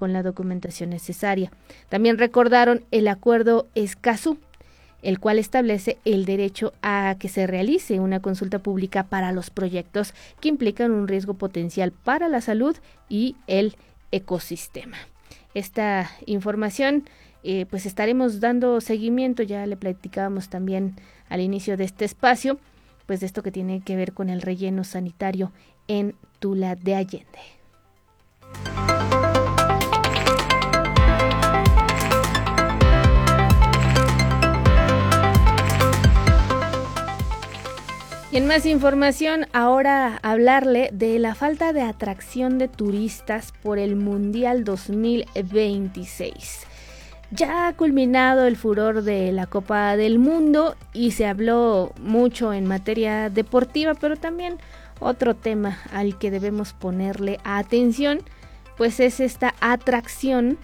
con la documentación necesaria. También recordaron el acuerdo Escazú, el cual establece el derecho a que se realice una consulta pública para los proyectos que implican un riesgo potencial para la salud y el ecosistema. Esta información pues estaremos dando seguimiento, ya le platicábamos también al inicio de este espacio, pues de esto que tiene que ver con el relleno sanitario en Tula de Allende. Y en más información, ahora hablarle de la falta de atracción de turistas por el Mundial 2026. Ya ha culminado el furor de la Copa del Mundo y se habló mucho en materia deportiva, pero también otro tema al que debemos ponerle atención, pues es esta atracción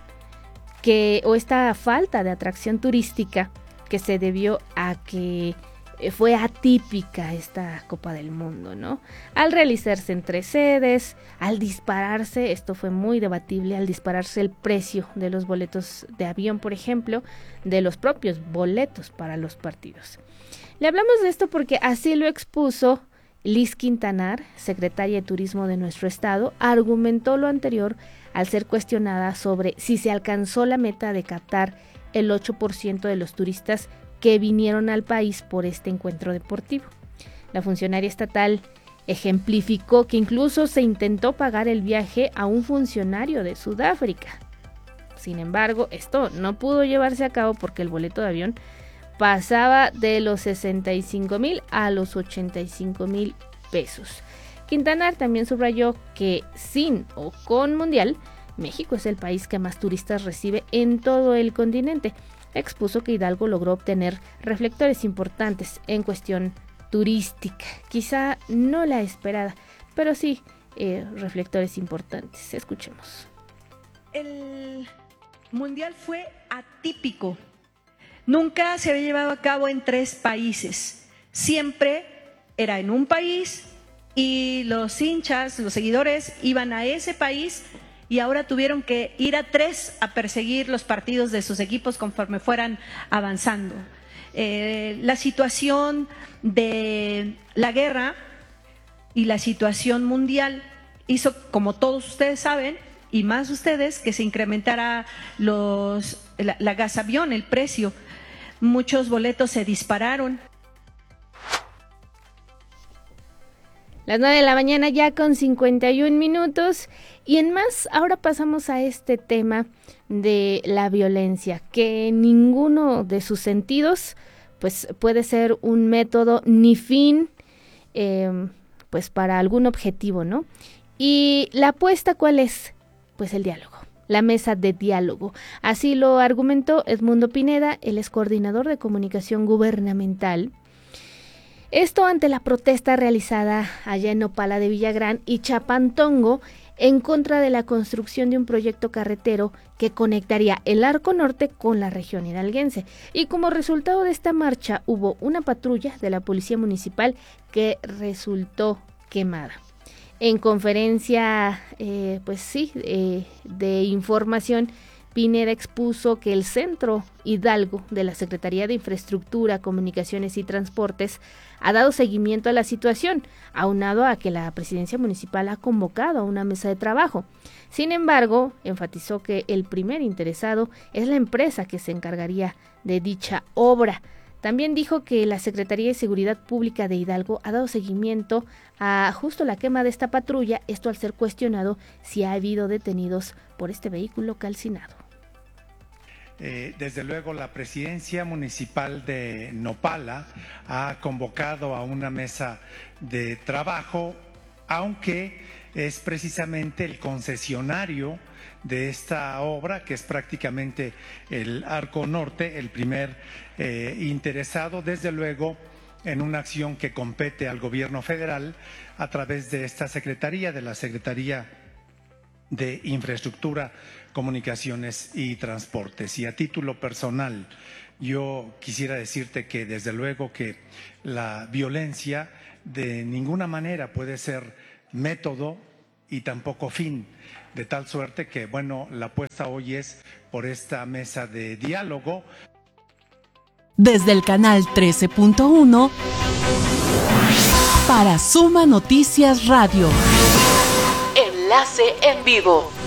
o esta falta de atracción turística que se debió a que fue atípica esta Copa del Mundo, ¿no? Al realizarse en 3 sedes, al dispararse, esto fue muy debatible, al dispararse el precio de los boletos de avión, por ejemplo, de los propios boletos para los partidos. Le hablamos de esto porque así lo expuso Liz Quintanar, secretaria de Turismo de nuestro estado, argumentó lo anterior al ser cuestionada sobre si se alcanzó la meta de captar el 8% de los turistas que vinieron al país por este encuentro deportivo. La funcionaria estatal ejemplificó que incluso se intentó pagar el viaje a un funcionario de Sudáfrica. Sin embargo, esto no pudo llevarse a cabo porque el boleto de avión pasaba de los 65,000 a los 85,000 pesos. Quintanar también subrayó que sin o con Mundial, México es el país que más turistas recibe en todo el continente. Expuso que Hidalgo logró obtener reflectores importantes en cuestión turística, quizá no la esperada, pero sí reflectores importantes. Escuchemos. El Mundial fue atípico, nunca se había llevado a cabo en 3 países, siempre era en un país y los hinchas, los seguidores iban a ese país y ahora tuvieron que ir a 3 a perseguir los partidos de sus equipos conforme fueran avanzando. La situación de la guerra y la situación mundial hizo, como todos ustedes saben, y más ustedes, que se incrementara la gas avión, el precio. Muchos boletos se dispararon. Las 9 de la mañana ya con 51 minutos y en más, ahora pasamos a este tema de la violencia, que en ninguno de sus sentidos pues puede ser un método ni fin pues para algún objetivo, ¿no? Y la apuesta, ¿cuál es? Pues el diálogo, la mesa de diálogo. Así lo argumentó Edmundo Pineda, él es coordinador de comunicación gubernamental. Esto ante la protesta realizada allá en Nopala de Villagrán y Chapantongo en contra de la construcción de un proyecto carretero que conectaría el Arco Norte con la región hidalguense. Y como resultado de esta marcha hubo una patrulla de la Policía Municipal que resultó quemada. En conferencia, de información, Pineda expuso que el Centro Hidalgo de la Secretaría de Infraestructura, Comunicaciones y Transportes ha dado seguimiento a la situación, aunado a que la Presidencia Municipal ha convocado a una mesa de trabajo. Sin embargo, enfatizó que el primer interesado es la empresa que se encargaría de dicha obra. También dijo que la Secretaría de Seguridad Pública de Hidalgo ha dado seguimiento a justo la quema de esta patrulla, esto al ser cuestionado si ha habido detenidos por este vehículo calcinado. Desde luego la Presidencia Municipal de Nopala ha convocado a una mesa de trabajo, aunque es precisamente el concesionario de esta obra, que es prácticamente el Arco Norte, el primer interesado, desde luego, en una acción que compete al gobierno federal a través de esta secretaría, de la Secretaría de Infraestructura, Comunicaciones y Transportes. Y a título personal, yo quisiera decirte que desde luego que la violencia de ninguna manera puede ser método y tampoco fin. De tal suerte que, bueno, la apuesta hoy es por esta mesa de diálogo. Desde el canal 13.1 para Suma Noticias Radio. Enlace en vivo.